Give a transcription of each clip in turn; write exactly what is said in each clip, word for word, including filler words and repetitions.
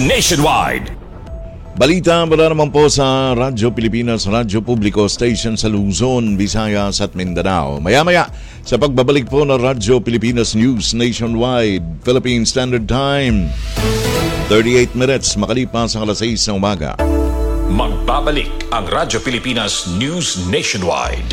Nationwide. Balita mula naman po sa Radyo Pilipinas, Radyo Publiko Station sa Luzon, Visayas at Mindanao. Maya-maya sa pagbabalik po ng Radyo Pilipinas News Nationwide, Philippine Standard Time. thirty-eight minutes makalipas ang alas sais ng umaga. Magbabalik ang Radyo Pilipinas News Nationwide.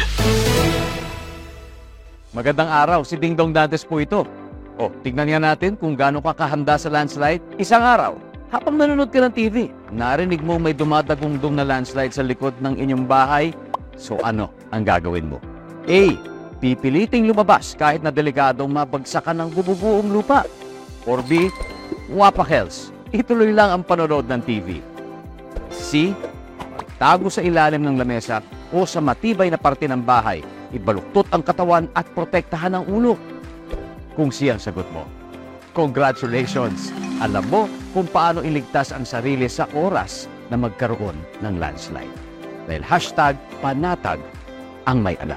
Magandang araw, si Ding Dong Dantes po ito. O, tignan nga natin kung gaano ka kahanda sa landslide. Isang araw, habang nanonood ka ng T V, narinig mo may dumadagundong na landslide sa likod ng inyong bahay. So ano ang gagawin mo? A. Pipiliting lumabas kahit na delikadong mabagsakan ng bububuong lupa. Or B. Wapakels, ituloy lang ang panonood ng T V. C. Tago sa ilalim ng lamesa o sa matibay na parte ng bahay, ibaluktot ang katawan at protektahan ang ulo. Kung siya ang sagot mo, congratulations! Alam mo kung paano iligtas ang sarili sa oras na magkaroon ng landslide. Dahil hashtag panatag ang may anak.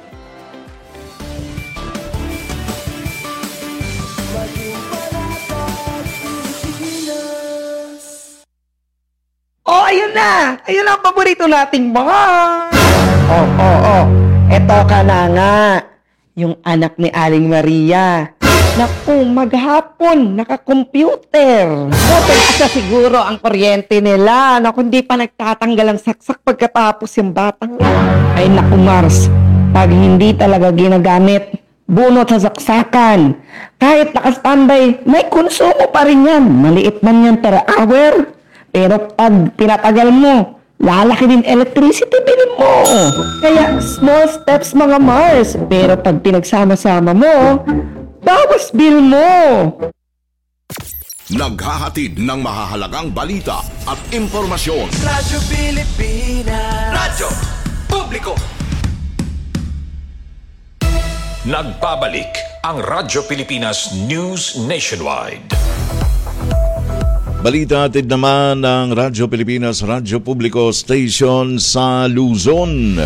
Oh, ayun na! Ayun na ang paborito nating bar! Oh, oh, oh. Eto ka na nga. Yung anak ni Aling Maria. Naku, maghapon, naka-computer. Buti asa siguro ang kuryente nila. Naku, hindi pa nagtatanggal ang saksak pagkatapos yung batang. Ay naku, Mars. Pag hindi talaga ginagamit, bunot sa saksakan. Kahit naka-standby, may konsumo pa rin yan. Maliit man yan per hour. Pero pag pinatagal mo, lalaki din electricity bill mo. Kaya small steps mga Mars. Pero pag pinagsama-sama mo, bawas bill mo. Naghahatid ng mahahalagang balita at impormasyon. Radyo Pilipinas. Radyo Publiko. Nagbabalik ang Radyo Pilipinas News Nationwide. Balita atid naman ng Radyo Pilipinas, Radyo Publiko Station sa Luzon.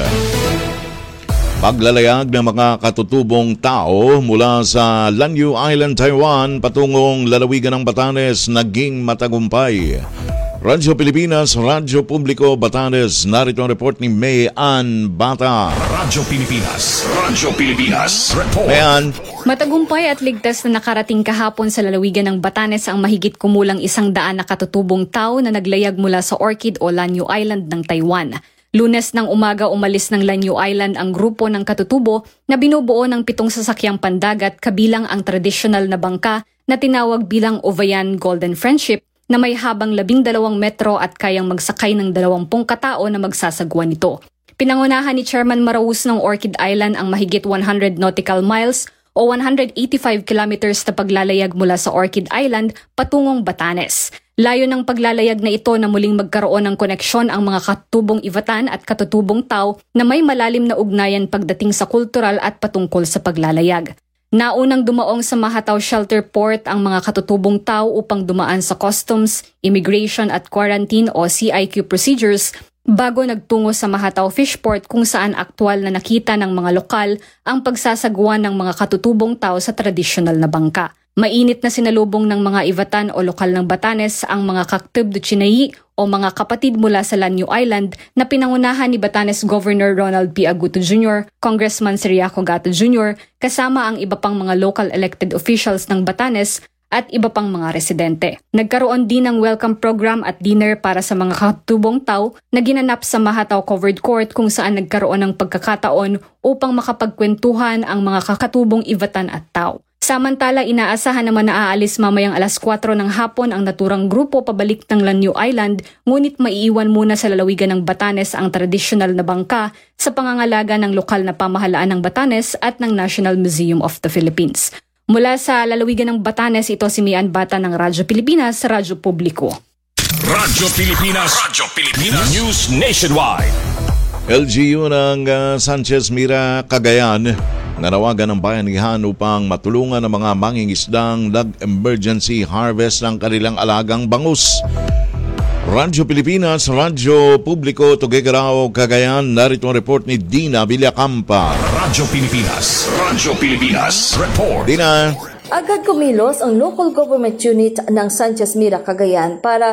Paglalayag ng mga katutubong tao mula sa Lanyo Island, Taiwan patungong lalawigan ng Batanes naging matagumpay. Radyo Pilipinas, Radyo Publiko Batanes, narito ang report ni May Ann Bata. Radyo Pilipinas, Radyo Pilipinas, report. May Ann. Matagumpay at ligtas na nakarating kahapon sa lalawigan ng Batanes ang mahigit kumulang isang daan na katutubong tao na naglayag mula sa Orchid o Lanyo Island ng Taiwan. Lunes ng umaga umalis ng Lanyo Island ang grupo ng katutubo na binubuo ng pitong sasakyang pandagat kabilang ang tradisyonal na bangka na tinawag bilang Ovayan Golden Friendship na may habang labing dalawang metro at kayang magsakay ng dalawampung katao na magsasagwa nito. Pinangunahan ni Chairman Maraus ng Orchid Island ang mahigit one hundred nautical miles o one hundred eighty-five kilometers na paglalayag mula sa Orchid Island patungong Batanes. Layo ng paglalayag na ito na muling magkaroon ng koneksyon ang mga katutubong Ivatan at katutubong Tao na may malalim na ugnayan pagdating sa kultural at patungkol sa paglalayag. Naunang dumaong sa Mahataw Shelter Port ang mga katutubong Tao upang dumaan sa customs, immigration at quarantine o C I Q procedures bago nagtungo sa Mahataw Fishport kung saan aktwal na nakita ng mga lokal ang pagsasagwa ng mga katutubong Tao sa tradisyonal na bangka. Mainit na sinalubong ng mga Ivatan o lokal ng Batanes ang mga Kaktub de Chinayi o mga kapatid mula sa Lanyo Island na pinangunahan ni Batanes Governor Ronald P. Aguto Junior, Congressman Ciriaco Gato Junior, kasama ang iba pang mga local elected officials ng Batanes at iba pang mga residente. Nagkaroon din ng welcome program at dinner para sa mga katutubong Tao na ginanap sa Mahataw Covered Court kung saan nagkaroon ng pagkakataon upang makapagkwentuhan ang mga kakatubong Ivatan at Tao. Samantala, inaasahan naman na aalis mamayang alas kwatro ng hapon ang naturang grupo pabalik ng Lanyo Island, ngunit maiiwan muna sa lalawigan ng Batanes ang tradisyonal na bangka sa pangangalaga ng lokal na pamahalaan ng Batanes at ng National Museum of the Philippines. Mula sa lalawigan ng Batanes, ito si Mian Bata ng Radyo Pilipinas, Radyo Publiko. Radyo Pilipinas, Radyo Pilipinas News Nationwide. L G U ng uh, Sanchez Mira, Cagayan, nanawagan ng bayanihan upang matulungan ang mga mangingisdang nag-emergency harvest ng kanilang alagang bangus. Radyo Pilipinas, Radyo Publiko, Tuguegarao, Cagayan, narito ang report ni Dina Villacampa. Radyo Pilipinas, Radyo Pilipinas, report. Dina. Agad kumilos ang local government unit ng Sanchez Mira, Cagayan para